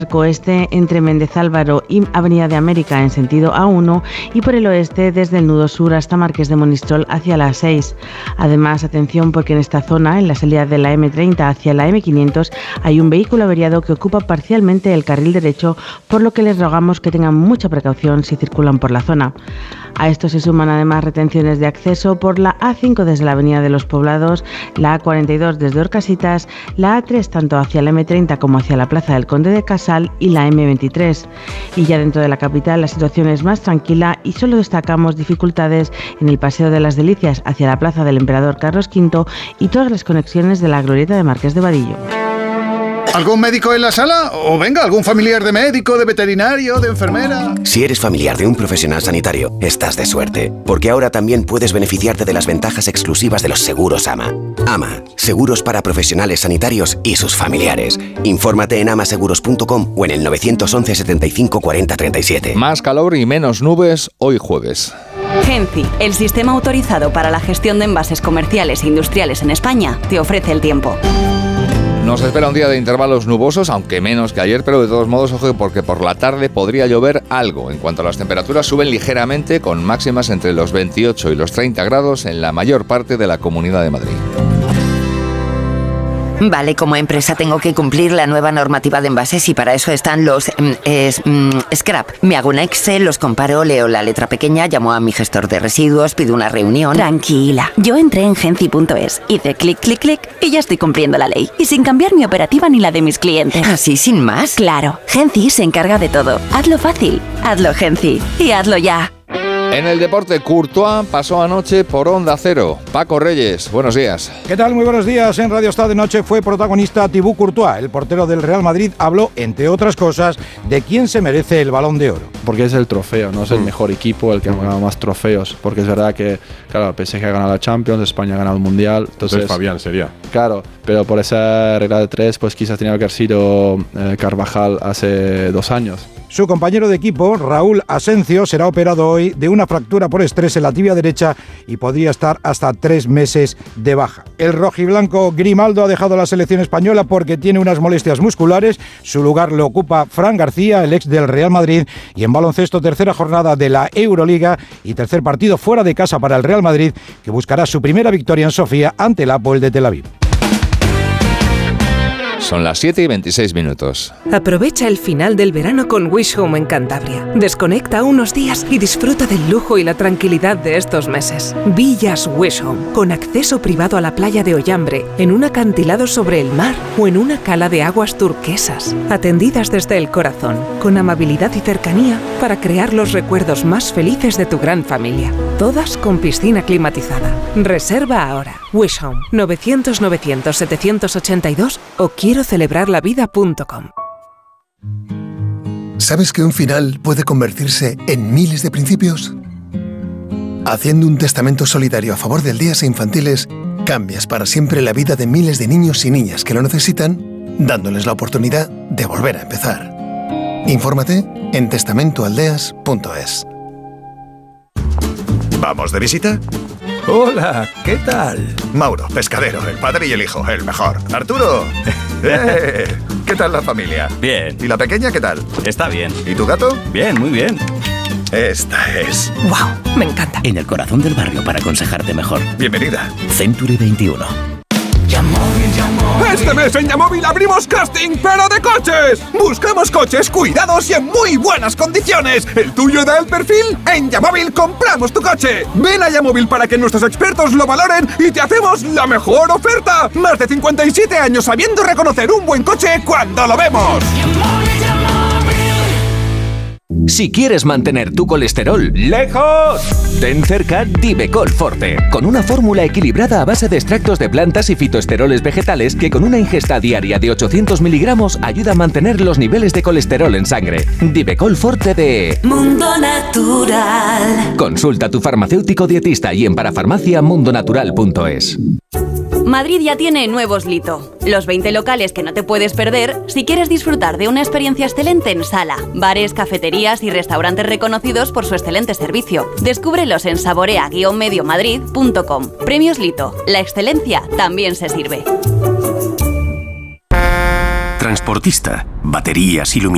oeste entre Méndez Álvaro y Avenida de América en sentido A1 y por el oeste desde el nudo sur hasta Marqués de Monistrol hacia la A6. Además, atención porque en esta zona, en la salida de la M30 hacia la M500, hay un vehículo averiado que ocupa parcialmente el carril derecho, por lo que les rogamos que tengan mucha precaución si circulan por la zona. A esto se suman además retenciones de acceso por la A5 desde la Avenida de los Poblados, la A42 desde Orcasitas, la A3 tanto hacia la M30 como hacia la Plaza del Conde de Casal y la M23. Y ya dentro de la capital la situación es más tranquila y solo destacamos dificultades en el Paseo de las Delicias hacia la Plaza del Emperador Carlos V y todas las conexiones de la glorieta de Marqués de Vadillo. ¿Algún médico en la sala? O venga, algún familiar de médico, de veterinario, de enfermera. Si eres familiar de un profesional sanitario, estás de suerte, porque ahora también puedes beneficiarte de las ventajas exclusivas de los seguros AMA. AMA, seguros para profesionales sanitarios y sus familiares. Infórmate en amaseguros.com o en el 911 75 40 37. Más calor y menos nubes hoy jueves. Genci, el sistema autorizado para la gestión de envases comerciales e industriales en España, te ofrece el tiempo. Nos espera un día de intervalos nubosos, aunque menos que ayer, pero de todos modos, ojo, porque por la tarde podría llover algo. En cuanto a las temperaturas, suben ligeramente, con máximas entre los 28 y los 30 grados en la mayor parte de la Comunidad de Madrid. Vale, como empresa tengo que cumplir la nueva normativa de envases y para eso están los scrap. Me hago un Excel, los comparo, leo la letra pequeña, llamo a mi gestor de residuos, pido una reunión. Tranquila, yo entré en genci.es, hice clic, clic, clic y ya estoy cumpliendo la ley. Y sin cambiar mi operativa ni la de mis clientes. ¿Así sin más? Claro, Genci se encarga de todo. Hazlo fácil, hazlo Genci y hazlo ya. En el deporte, Courtois pasó anoche por Onda Cero. Paco Reyes, buenos días. ¿Qué tal? Muy buenos días. En Radio Esta de Noche fue protagonista Thibaut Courtois. El portero del Real Madrid habló, entre otras cosas, de quién se merece el Balón de Oro. Porque es el trofeo, no es el mejor equipo, el que ha ganado más trofeos. Porque es verdad que, claro, PSG ha ganado la Champions, España ha ganado el Mundial. Entonces Fabián sería. Claro, pero por esa regla de 3, pues quizás tenía que haber sido Carvajal hace 2 años. Su compañero de equipo, Raúl Asencio, será operado hoy de una fractura por estrés en la tibia derecha y podría estar hasta 3 meses de baja. El rojiblanco Grimaldo ha dejado la selección española porque tiene unas molestias musculares. Su lugar lo ocupa Fran García, el ex del Real Madrid. Y en baloncesto, tercera jornada de la Euroliga y tercer partido fuera de casa para el Real Madrid, que buscará su primera victoria en Sofía ante el Hapoel de Tel Aviv. Son las 7:26. Aprovecha el final del verano con Wish Home en Cantabria. Desconecta unos días y disfruta del lujo y la tranquilidad de estos meses. Villas Wish Home, con acceso privado a la playa de Ollambre, en un acantilado sobre el mar o en una cala de aguas turquesas. Atendidas desde el corazón, con amabilidad y cercanía para crear los recuerdos más felices de tu gran familia. Todas con piscina climatizada. Reserva ahora. Wish Home, 900-900-782 o quiero celebrarlavida.com. ¿Sabes que un final puede convertirse en miles de principios? Haciendo un testamento solidario a favor de aldeas e infantiles, cambias para siempre la vida de miles de niños y niñas que lo necesitan, dándoles la oportunidad de volver a empezar. Infórmate en testamentoaldeas.es. ¿Vamos de visita? Hola, ¿qué tal? Mauro, pescadero, el padre y el hijo, el mejor. Arturo. ¿Qué tal la familia? Bien. ¿Y la pequeña qué tal? Está bien. ¿Y tu gato? Bien, muy bien. Esta es. ¡Wow! Me encanta. En el corazón del barrio para aconsejarte mejor. Bienvenida. Century 21. Este mes en Yamóvil abrimos casting, pero de coches. Buscamos coches cuidados y en muy buenas condiciones. ¿El tuyo da el perfil? En Yamóvil compramos tu coche. Ven a Yamóvil para que nuestros expertos lo valoren y te hacemos la mejor oferta. Más de 57 años sabiendo reconocer un buen coche cuando lo vemos. Si quieres mantener tu colesterol lejos, ten cerca Divecol Forte, con una fórmula equilibrada a base de extractos de plantas y fitoesteroles vegetales que con una ingesta diaria de 800 miligramos ayuda a mantener los niveles de colesterol en sangre. Divecol Forte de Mundo Natural. Consulta a tu farmacéutico dietista y en parafarmaciamundonatural.es. Madrid ya tiene nuevos Lito, los 20 locales que no te puedes perder si quieres disfrutar de una experiencia excelente en sala, bares, cafeterías y restaurantes reconocidos por su excelente servicio. Descúbrelos en saborea-mediomadrid.com. Premios Lito, la excelencia también se sirve. Transportista, baterías, iluminación.